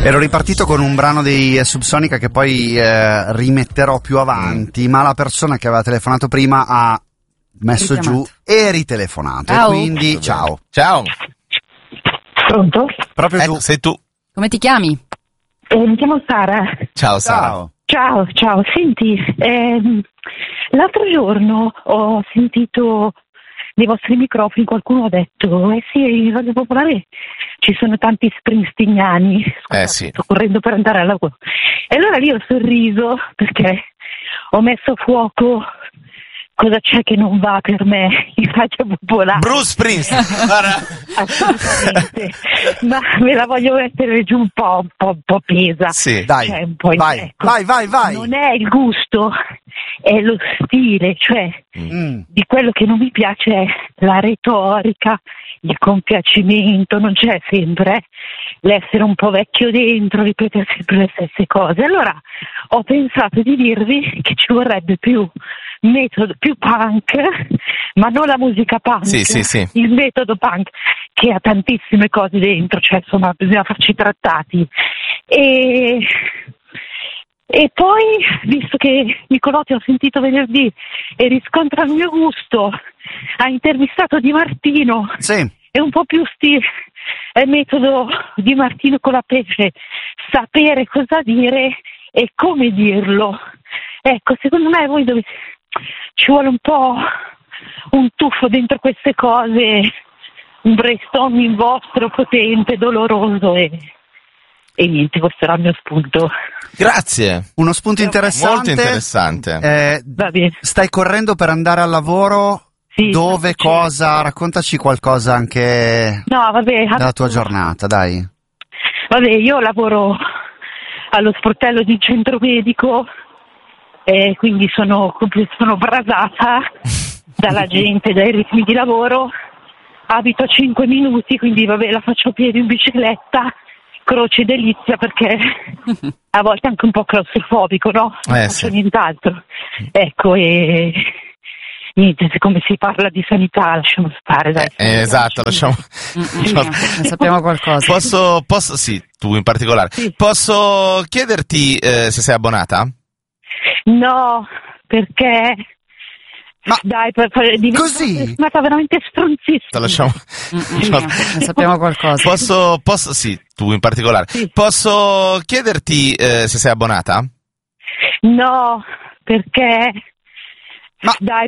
Ero ripartito con un brano dei Subsonica che poi rimetterò più avanti, ma la persona che aveva telefonato prima ha messo giù e ritelefonato. Ciao. E quindi ciao. Ciao. Pronto? Proprio tu. Sei tu. Come ti chiami? Mi chiamo Sara. Ciao Sara. Ciao. Ciao. Senti, l'altro giorno ho sentito nei vostri microfoni qualcuno ha detto sì, in Radio Popolare ci sono tanti springsteeniani. Scusate, Sì. sto correndo per andare al lavoro. E allora lì ho sorriso perché ho messo a fuoco cosa c'è che non va per me in Radio Popolare. Bruce Springsteen. Assolutamente. Ma me la voglio mettere giù un po' pesa. Sì. Dai, Cioè, un po' vai, ecco. vai. Non è il gusto, è lo stile, cioè di quello che non mi piace è la retorica, il compiacimento, non c'è sempre l'essere un po' vecchio dentro, ripetere sempre le stesse cose. Allora ho pensato di dirvi che ci vorrebbe più metodo, più punk, ma non la musica punk, Sì. il metodo punk che ha tantissime cose dentro, cioè insomma bisogna farci i trattati. E poi, visto che Nicolotti ho sentito venerdì e riscontra il mio gusto, ha intervistato Di Martino, Sì. è un po' più metodo Di Martino con la pesce, sapere cosa dire e come dirlo. Ecco, secondo me voi ci vuole un po' un tuffo dentro queste cose, un brainstorming vostro potente, doloroso e niente, questo era il mio spunto. Grazie. Uno spunto interessante. Molto interessante. Va bene. Stai correndo per andare al lavoro? Sì, Dove, sì. cosa? Raccontaci qualcosa anche No, vabbè. della tua giornata, dai. Vabbè, io lavoro allo sportello di centro medico e quindi sono brasata dalla gente, dai ritmi di lavoro. Abito a 5 minuti, quindi vabbè, la faccio a piedi in bicicletta, croce delizia perché a volte è anche un po' claustrofobico, no? Non faccio nient'altro. Ecco, e niente, siccome si parla di sanità, lasciamo stare, dai. Esatto, lasciamo. Ne sappiamo qualcosa. Posso, sì, tu in particolare. Sì. Posso chiederti se sei abbonata? No, perché... Ma dai, così? diventa veramente stronzissima. Lasciamo. Ne sappiamo qualcosa. Posso, sì, tu in particolare. Sì. Posso chiederti se sei abbonata? No, perché... Ma dai,